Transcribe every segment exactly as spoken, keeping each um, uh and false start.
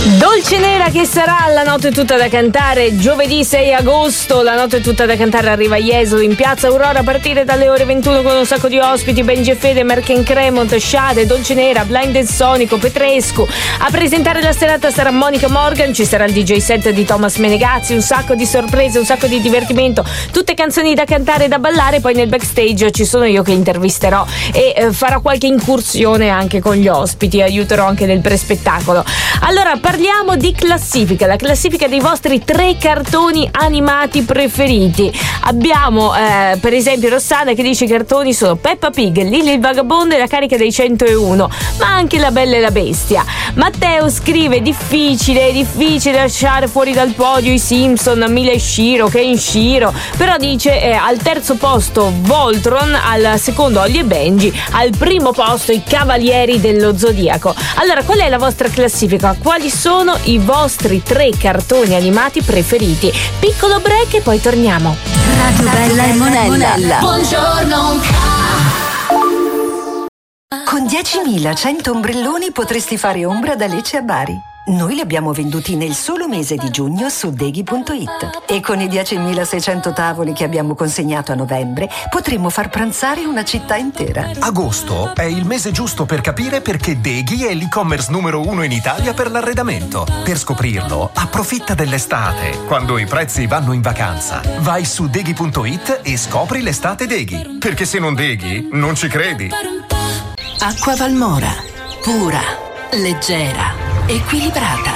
Dolce Nera, che sarà La notte tutta da cantare giovedì sei agosto. La notte tutta da cantare arriva a Jesolo in piazza Aurora a partire dalle ore ventuno con un sacco di ospiti: Benji e Fede, Merken Cremont, Shade, Dolce Nera, Blind e Sonico, Petrescu. A presentare la serata sarà Monica Morgan, ci sarà il D J set di Thomas Menegazzi, un sacco di sorprese, un sacco di divertimento, tutte canzoni da cantare e da ballare. Poi nel backstage ci sono io che intervisterò e eh, farò qualche incursione anche con gli ospiti, aiuterò anche nel prespettacolo. Allora parliamo di classifica, la classifica dei vostri tre cartoni animati preferiti. Abbiamo eh, per esempio Rossana che dice i cartoni sono Peppa Pig, Lily il Vagabondo e La carica dei centouno, ma anche La Bella e la Bestia. Matteo scrive difficile, difficile lasciare fuori dal podio i Simpson, Mila e Shiro, Ken Shiro, però dice eh, al terzo posto Voltron, al secondo Holly e Benji, al primo posto i Cavalieri dello Zodiaco. Allora, qual è la vostra classifica? Quali sono i vostri tre cartoni animati preferiti? Piccolo break e poi torniamo. Radio Bella e Monella. Buongiorno. Con diecimilacento ombrelloni potresti fare ombra da Lecce a Bari. Noi li abbiamo venduti nel solo mese di giugno su deghi punto it e con i diecimilaseicento tavoli che abbiamo consegnato a novembre potremmo far pranzare una città intera. Agosto è il mese giusto per capire perché Deghi è l'e-commerce numero uno in Italia per l'arredamento. Per scoprirlo, approfitta dell'estate, quando i prezzi vanno in vacanza. Vai su deghi punto it e scopri l'estate Deghi, perché se non Deghi non ci credi. Acqua Valmora, pura, leggera, equilibrata.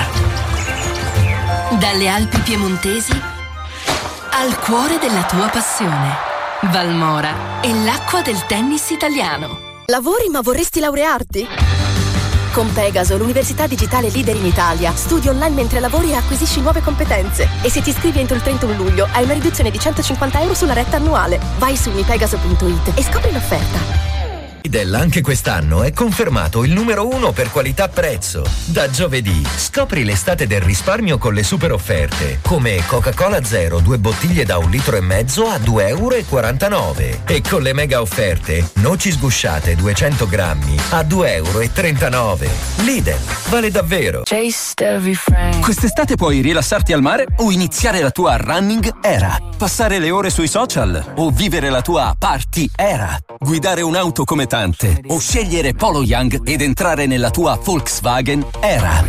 Dalle Alpi piemontesi al cuore della tua passione. Valmora è l'acqua del tennis italiano. Lavori ma vorresti laurearti? Con Pegaso, l'università digitale leader in Italia, studi online mentre lavori e acquisisci nuove competenze. E se ti iscrivi entro il trentuno luglio hai una riduzione di centocinquanta euro sulla retta annuale. Vai su unipegaso punto it e scopri l'offerta. Lidl anche quest'anno è confermato il numero uno per qualità-prezzo. Da giovedì scopri l'estate del risparmio con le super offerte, come Coca-Cola Zero due bottiglie da un litro e mezzo a due euro e quarantanove e con le mega offerte noci sgusciate duecento grammi a due euro e trentanove. Lidl, vale davvero. Quest'estate puoi rilassarti al mare o iniziare la tua running era, passare le ore sui social o vivere la tua party era, guidare un'auto come tante o scegliere Polo Young ed entrare nella tua Volkswagen era.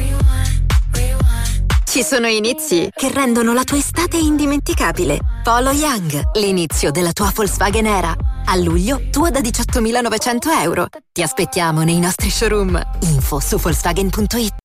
Ci sono inizi che rendono la tua estate indimenticabile. Polo Young, l'inizio della tua Volkswagen era. A luglio, tua da diciottomilanovecento euro. Ti aspettiamo nei nostri showroom. Info su Volkswagen punto it.